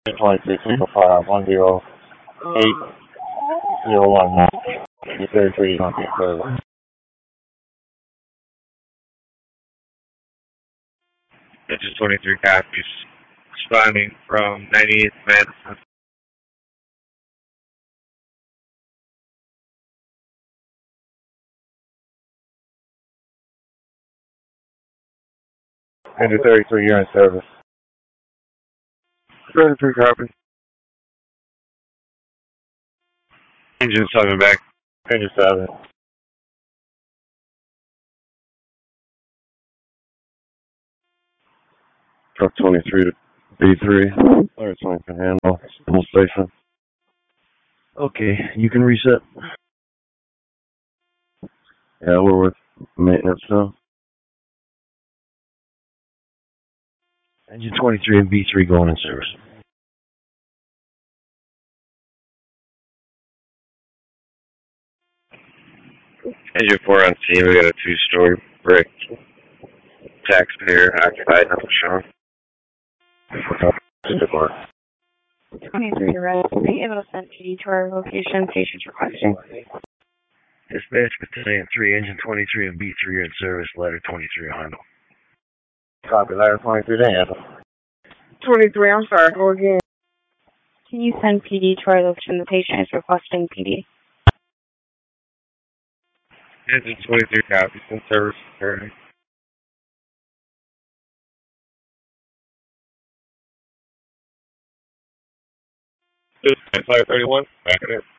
2605 10801. Your 33 is on the service. Engine 23 copies. Responding from 98th Madison. Engine 33, you're in service. 33 copies. Engine 7 back. Engine 7. Truck 23 to B3. Fire 20 can handle. Full station. Okay, you can reset. Yeah, we're with maintenance now. Engine 23 and B3 going in service. Engine 4 on scene. We got a 2-story brick. Taxpayer occupied, nothing shown. 23 red. Are you able to send PD to our location? Patients requesting. Dispatch Battalion 3, Engine 23 and B3 are in service. Ladder 23 handle. Copy, ladder 23 to handle. 23, I'm sorry, go again. Can you send PD to our location? The patient is requesting PD. Engine 23 copies in service. Currently. Dispatch 531, back it up.